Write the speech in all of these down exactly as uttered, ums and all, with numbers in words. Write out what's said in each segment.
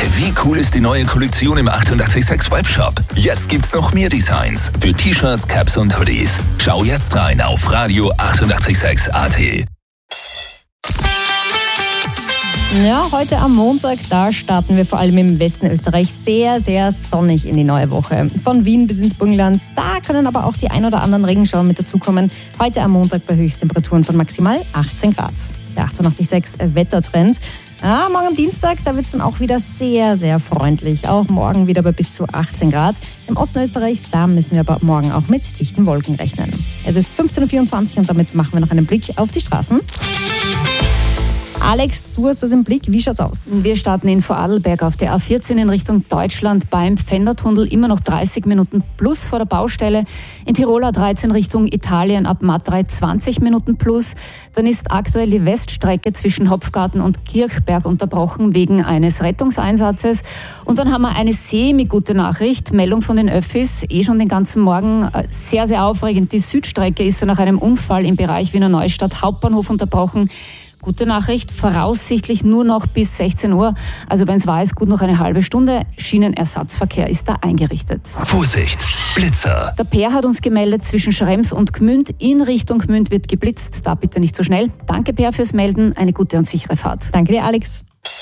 Wie cool ist die neue Kollektion im achtundachtzig Komma sechs Webshop? Jetzt gibt's noch mehr Designs für T-Shirts, Caps und Hoodies. Schau jetzt rein auf Radio achtundachtzig Komma sechs A T. Ja, heute am Montag, da starten wir vor allem im Westen Österreich sehr, sehr sonnig in die neue Woche. Von Wien bis ins Burgenland, da können aber auch die ein oder anderen Regenschauer mit dazukommen. Heute am Montag bei Höchsttemperaturen von maximal achtzehn Grad. Der achtundachtzig Komma sechs Wettertrend. Ja, morgen am Dienstag, da wird es dann auch wieder sehr, sehr freundlich. Auch morgen wieder bei bis zu achtzehn Grad. Im Osten Österreichs, da müssen wir aber morgen auch mit dichten Wolken rechnen. Es ist fünfzehn Uhr vierundzwanzig und damit machen wir noch einen Blick auf die Straßen. Alex, du hast das im Blick. Wie schaut's aus? Wir starten in Vorarlberg auf der A vierzehn in Richtung Deutschland beim Pfändertunnel. Immer noch dreißig Minuten plus vor der Baustelle. In Tirol A dreizehn Richtung Italien ab Matrei zwanzig Minuten plus. Dann ist aktuell die Weststrecke zwischen Hopfgarten und Kirchberg unterbrochen wegen eines Rettungseinsatzes. Und dann haben wir eine semi-gute Nachricht. Meldung von den Öffis, eh schon den ganzen Morgen. Sehr, sehr aufregend. Die Südstrecke ist nach einem Unfall im Bereich Wiener Neustadt Hauptbahnhof unterbrochen. Gute Nachricht, voraussichtlich nur noch bis sechzehn Uhr. Also wenn es wahr ist, gut noch eine halbe Stunde. Schienenersatzverkehr ist da eingerichtet. Vorsicht, Blitzer. Der Peer hat uns gemeldet, zwischen Schrems und Gmünd in Richtung Gmünd wird geblitzt. Da bitte nicht so schnell. Danke Peer fürs Melden. Eine gute und sichere Fahrt. Danke dir, Alex.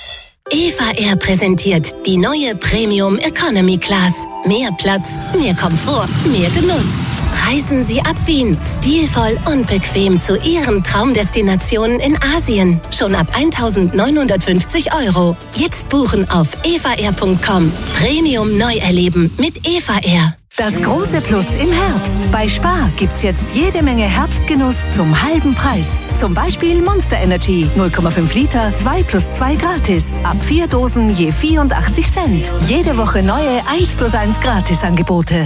Eva Air präsentiert die neue Premium Economy Class. Mehr Platz, mehr Komfort, mehr Genuss. Reisen Sie ab Wien, stilvoll und bequem zu Ihren Traumdestinationen in Asien. Schon ab eintausendneunhundertfünfzig Euro. Jetzt buchen auf evaair punkt com. Premium neu erleben mit Eva Air. Das große Plus im Herbst. Bei Spar gibt's jetzt jede Menge Herbstgenuss zum halben Preis. Zum Beispiel Monster Energy null Komma fünf Liter, zwei plus zwei gratis. Ab vier Dosen je vierundachtzig Cent. Jede Woche neue eins plus eins Gratisangebote.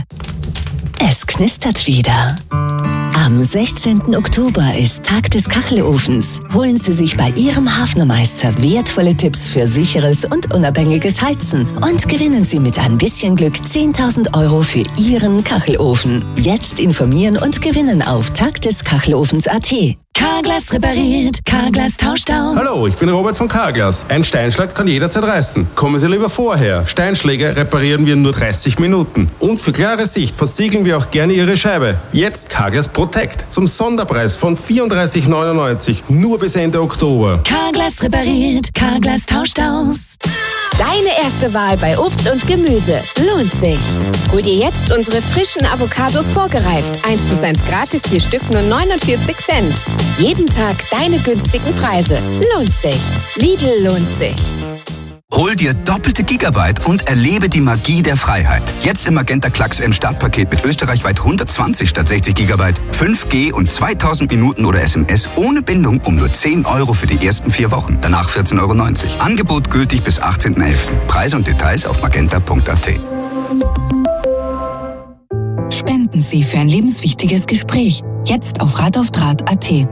Es knistert wieder. Am sechzehnten Oktober ist Tag des Kachelofens. Holen Sie sich bei Ihrem Hafnermeister wertvolle Tipps für sicheres und unabhängiges Heizen und gewinnen Sie mit ein bisschen Glück zehntausend Euro für Ihren Kachelofen. Jetzt informieren und gewinnen auf tagdeskachelofens punkt a t. Carglass repariert, Carglass tauscht aus. Hallo, ich bin Robert von Carglass. Ein Steinschlag kann jederzeit reißen. Kommen Sie lieber vorher. Steinschläge reparieren wir in nur dreißig Minuten. Und für klare Sicht versiegeln wir auch gerne Ihre Scheibe. Jetzt Carglass Protect zum Sonderpreis von vierunddreißig neunundneunzig nur bis Ende Oktober. Carglass repariert, Carglass tauscht aus. Deine erste Wahl bei Obst und Gemüse lohnt sich. Hol dir jetzt unsere frischen Avocados vorgereift. eins plus eins gratis, vier Stück nur neunundvierzig Cent. Jeden Tag deine günstigen Preise. Lohnt sich. Lidl lohnt sich. Hol dir doppelte Gigabyte und erlebe die Magie der Freiheit. Jetzt im Magenta Klacks im Startpaket mit österreichweit hundertzwanzig statt sechzig Gigabyte, fünf G und zweitausend Minuten oder S M S ohne Bindung um nur zehn Euro für die ersten vier Wochen. Danach vierzehn Euro neunzig. Angebot gültig bis achtzehnten elften. Preise und Details auf magenta punkt a t. Spenden Sie für ein lebenswichtiges Gespräch. Jetzt auf Rat auf Draht punkt a t.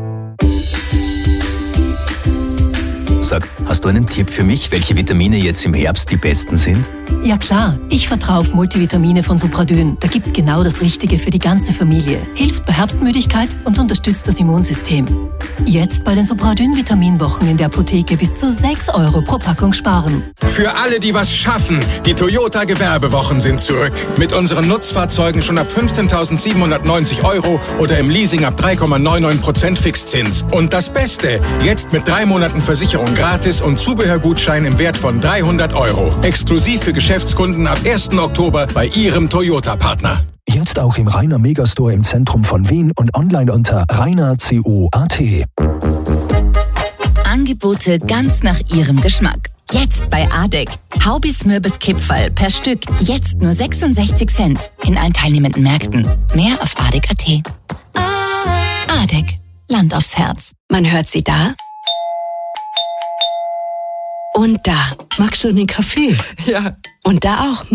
Sag, hast du einen Tipp für mich, welche Vitamine jetzt im Herbst die besten sind? Ja klar, ich vertraue auf Multivitamine von Supradyn. Da gibt's genau das Richtige für die ganze Familie. Hilft bei Herbstmüdigkeit und unterstützt das Immunsystem. Jetzt bei den Supradyn-Vitaminwochen in der Apotheke bis zu sechs Euro pro Packung sparen. Für alle, die was schaffen, die Toyota-Gewerbewochen sind zurück. Mit unseren Nutzfahrzeugen schon ab fünfzehntausendsiebenhundertneunzig Euro oder im Leasing ab drei Komma neunundneunzig Prozent Fixzins. Und das Beste, jetzt mit drei Monaten Versicherung gratis und Zubehörgutschein im Wert von dreihundert Euro. Exklusiv für Geschäftskunden ab ersten Oktober bei Ihrem Toyota-Partner. Jetzt auch im Rainer Megastore im Zentrum von Wien und online unter rainer punkt co punkt a t. Angebote ganz nach Ihrem Geschmack. Jetzt bei Adek. Haubis Mürbis Kipferl per Stück. Jetzt nur sechsundsechzig Cent. In allen teilnehmenden Märkten. Mehr auf adek punkt a t. Adek. Land aufs Herz. Man hört sie da und da. Magst du einen Kaffee? Ja. Und da auch.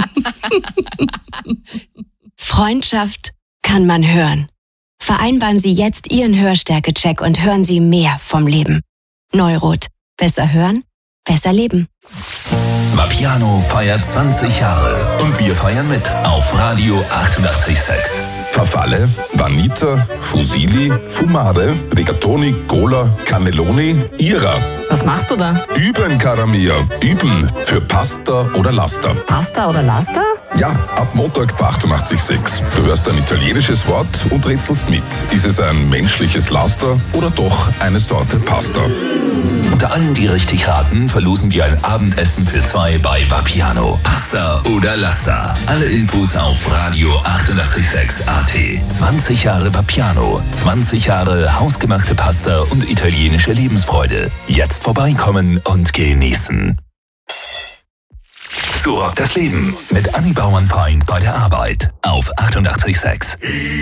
Freundschaft kann man hören. Vereinbaren Sie jetzt Ihren Hörstärke-Check und hören Sie mehr vom Leben. Neurot. Besser hören, besser leben. Vapiano feiert zwanzig Jahre und wir feiern mit auf Radio achtundachtzig Komma sechs. Farfalle, Vanita, Fusilli, Fumare, Rigatoni, Cola, Cannelloni, Ira. Was machst du da? Üben, cara mia. Üben für Pasta oder Laster. Pasta oder Laster? Ja, ab Montag bei achtundachtzig Komma sechs. Du hörst ein italienisches Wort und rätselst mit. Ist es ein menschliches Laster oder doch eine Sorte Pasta? Unter allen, die richtig raten, verlosen wir ein Abendessen für zwei bei Vapiano. Pasta oder Laster. Alle Infos auf Radio achtundachtzig Komma sechs A T. zwanzig Jahre Vapiano. zwanzig Jahre hausgemachte Pasta und italienische Lebensfreude. Jetzt vorbeikommen und genießen. So rockt das Leben mit Anni Bauernfeind bei der Arbeit auf achtundachtzig Komma sechs.